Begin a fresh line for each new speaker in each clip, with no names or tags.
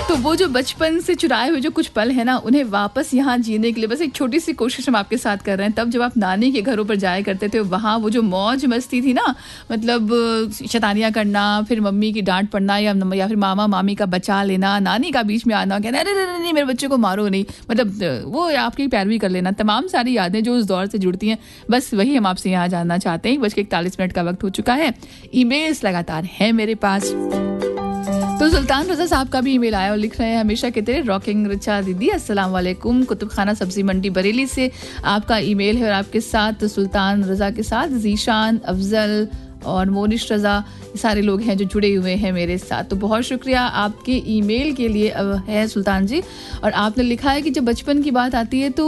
तो वो जो बचपन से चुराए हुए जो कुछ पल है ना, उन्हें वापस यहाँ जीने के लिए बस एक छोटी सी कोशिश हम आपके साथ कर रहे हैं। तब जब आप नानी के घरों पर जाया करते थे, वहाँ वो जो मौज मस्ती थी ना, मतलब शैतानियाँ करना, फिर मम्मी की डांट पड़ना या फिर मामा मामी का बचा लेना, नानी का बीच में आना, कहना अरे नहीं मेरे बच्चे को मारो नहीं, मतलब वो आपकी पैरवी कर लेना, तमाम सारी यादें जो उस दौर से जुड़ती हैं, बस वही हम आपसे यहाँ जानना चाहते हैं। 1:41 का वक्त हो चुका है। ईमेल्स लगातार हैं मेरे पास। तो सुल्तान रजा साहब का भी ईमेल आया और लिख रहे हैं, हमेशा की तरह रॉकिंग रिचा दीदी अस्सलाम वालेकुम, कुतुब खाना सब्जी मंडी बरेली से आपका ईमेल है और आपके साथ सुल्तान रजा के साथ जीशान, अफजल और मोनिश रजा सारे लोग हैं जो जुड़े हुए हैं मेरे साथ। तो बहुत शुक्रिया आपके ईमेल के लिए है सुल्तान जी। और आपने लिखा है कि जब बचपन की बात आती है तो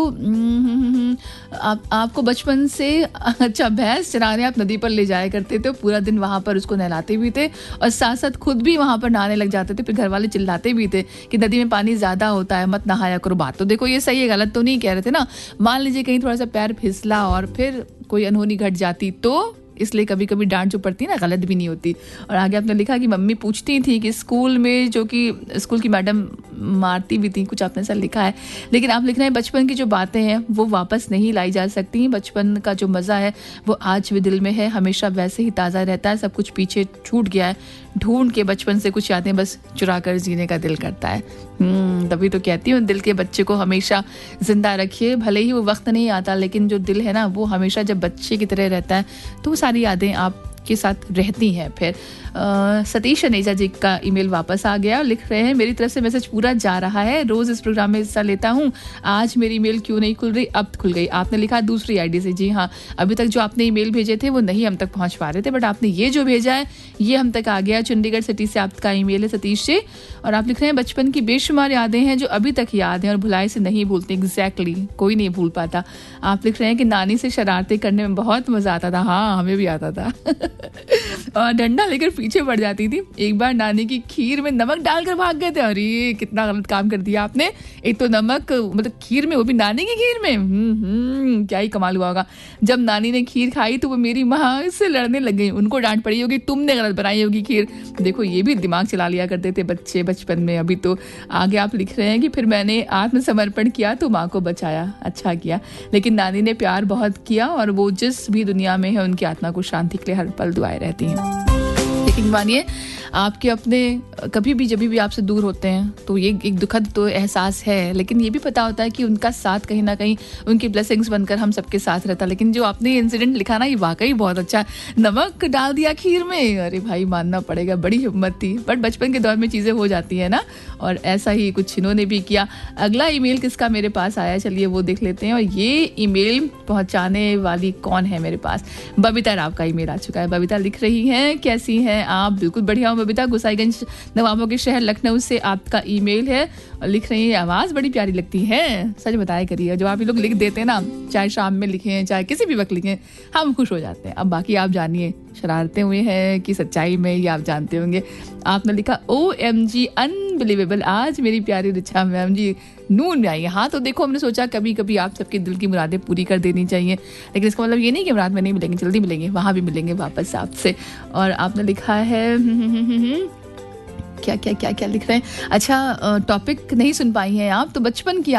आपको बचपन से अच्छा भैंस चराने आप नदी पर ले जाया करते थे, पूरा दिन वहाँ पर उसको नहलाते भी थे और साथ साथ खुद भी वहाँ पर नहाने लग जाते थे। फिर घर वाले चिल्लाते भी थे कि नदी में पानी ज़्यादा होता है, मत नहाया करो। बात तो देखो ये सही है, गलत तो नहीं कह रहे थे ना। मान लीजिए कहीं थोड़ा सा पैर फिसला और फिर कोई अनहोनी घट जाती तो इसलिए कभी कभी डांट जो पड़ती है ना, गलत भी नहीं होती। और आगे आपने लिखा कि मम्मी पूछती थी कि स्कूल में, जो कि स्कूल की मैडम मारती भी थी, कुछ आपने ऐसा लिखा है। लेकिन आप लिख रहे हैं बचपन की जो बातें हैं वो वापस नहीं लाई जा सकती। बचपन का जो मज़ा है वो आज भी दिल में है, हमेशा वैसे ही ताज़ा रहता है। सब कुछ पीछे छूट गया है, ढूंढ के बचपन से कुछ यादें बस चुरा कर जीने का दिल करता है। तभी तो कहती हूँ दिल के बच्चे को हमेशा जिंदा रखिए। भले ही वो वक्त नहीं आता, लेकिन जो दिल है ना वो हमेशा जब बच्चे की तरह रहता है तो वो सारी यादें आपके साथ रहती हैं। फिर सतीश अनेजा जी का ईमेल वापस आ गया और लिख रहे हैं, मेरी तरफ से मैसेज पूरा जा रहा है, रोज इस प्रोग्राम में हिस्सा लेता हूँ, आज मेरी ईमेल क्यों नहीं खुल रही, अब खुल गई। आपने लिखा दूसरी आईडी से। जी हाँ, अभी तक जो आपने ईमेल भेजे थे वो नहीं हम तक पहुँच पा रहे थे, बट आपने ये जो भेजा है ये हम तक आ गया। चंडीगढ़ सिटी से आपका ईमेल है सतीश जी। और आप लिख रहे हैं बचपन की बेशुमार यादें हैं जो अभी तक याद हैं और भुलाए से नहीं भूलते। एग्जैक्टली, कोई नहीं भूल पाता। आप लिख रहे हैं कि नानी से शरारतें करने में बहुत मजा आता था। हाँ, हमें भी आता था। और डंडा लेकर पीछे पड़ जाती थी। एक बार नानी की खीर में नमक डालकर भाग गए थे। अरे कितना गलत काम कर दिया आपने। एक तो नमक, मतलब खीर में, वो भी नानी की खीर में। क्या ही कमाल हुआ होगा। जब नानी ने खीर खाई तो वो मेरी माँ से लड़ने लग गई, उनको डांट पड़ी होगी, तुमने गलत बनाई होगी खीर। देखो ये भी दिमाग चला लिया करते थे बच्चे बचपन में। अभी तो आगे आप लिख रहे हैं कि फिर मैंने आत्मसमर्पण किया तो माँ को बचाया, अच्छा किया। लेकिन नानी ने प्यार बहुत किया और वो जिस भी दुनिया में है उनकी आत्मा को शांति के लिए हर पल दुआएं रहती हैं। लेकिन मानिए आपके अपने कभी भी जब भी आपसे दूर होते हैं तो ये एक दुखद तो एहसास है, लेकिन ये भी पता होता है कि उनका साथ कहीं ना कहीं उनकी ब्लेसिंग्स बनकर हम सबके साथ रहता। लेकिन जो आपने इंसिडेंट लिखा ना, ये वाकई बहुत अच्छा। नमक डाल दिया खीर में, अरे भाई मानना पड़ेगा, बड़ी हिम्मत थी। बट बचपन के दौर में चीज़ें हो जाती है ना, और ऐसा ही कुछ इन्होंने भी किया। अगला ईमेल किसका मेरे पास आया, चलिए वो देख लेते हैं। और ये ईमेल पहुंचाने वाली कौन है मेरे पास? बबीता राव का ईमेल आ चुका है। बबीता लिख रही हैं, कैसी हैं आप? बिल्कुल बढ़िया हूँ बबीता। गुसाईगंज नवाबों के शहर लखनऊ से आपका ईमेल है और लिख रही है, आवाज़ बड़ी प्यारी लगती है। सच बताया करिए, जो आप ये लोग लिख देते हैं ना, चाहे शाम में लिखें चाहे किसी भी वक्त लिखें, हम खुश हो जाते हैं। अब बाकी आप जानिए शरारतें हुए हैं कि सच्चाई में, ये आप जानते होंगे। आपने लिखा OMG अनबिलीवेबल, आज मेरी प्यारी रिचा मैम जी नून में आई है। हाँ तो देखो, हमने सोचा कभी कभी आप सबके दिल की मुरादें पूरी कर देनी चाहिए, लेकिन इसका मतलब ये नहीं कि मुराद में नहीं मिलेंगे, जल्दी मिलेंगे, वहाँ भी मिलेंगे वापस आपसे। और आपने लिखा है क्या क्या क्या क्या लिख रहे हैं। अच्छा, टॉपिक नहीं सुन पाई हैं आप, तो बचपन की